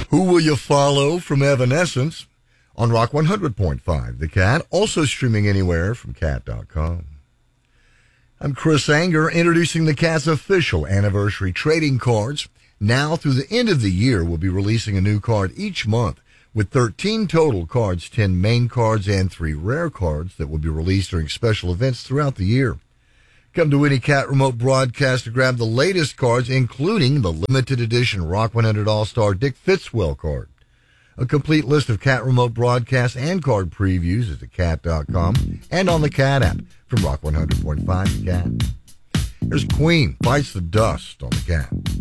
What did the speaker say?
Who Will You Follow from Evanescence on Rock 100.5. The Cat, also streaming anywhere from cat.com. I'm Chris Anger, introducing the Cat's official anniversary trading cards. Now through the end of the year, we'll be releasing a new card each month with 13 total cards, 10 main cards, and 3 rare cards that will be released during special events throughout the year. Come to any Cat remote broadcast to grab the latest cards, including the limited edition Rock 100 All-Star Dick Fitzwell card. A complete list of Cat remote broadcasts and card previews is at cat.com and on the Cat app from Rock 100.5 The Cat. Here's Queen, Bites the Dust on the Cat.